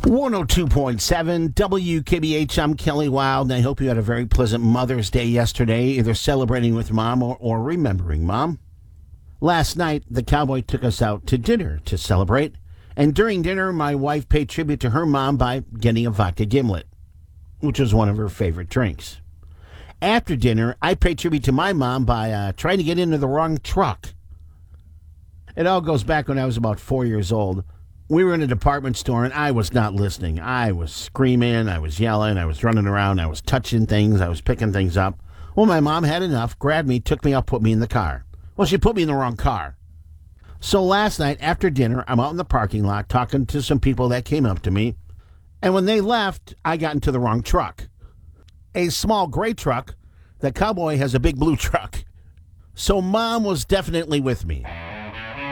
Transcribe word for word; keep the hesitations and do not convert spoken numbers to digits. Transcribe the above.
one oh two point seven W K B H. I'm Kelly Wild, and I hope you had a very pleasant Mother's Day yesterday, either celebrating with Mom or, or remembering Mom. Last night, the cowboy took us out to dinner to celebrate, and during dinner, my wife paid tribute to her mom by getting a vodka gimlet, which was one of her favorite drinks. After dinner, I paid tribute to my mom by uh, trying to get into the wrong truck. It all goes back when I was about four years old. We were in a department store, and I was not listening. I was screaming, I was yelling, I was running around, I was touching things, I was picking things up. Well, my mom had enough, grabbed me, took me out, put me in the car. Well, she put me in the wrong car. So last night, after dinner, I'm out in the parking lot talking to some people that came up to me, and when they left, I got into the wrong truck. A small gray truck. The cowboy has a big blue truck. So Mom was definitely with me.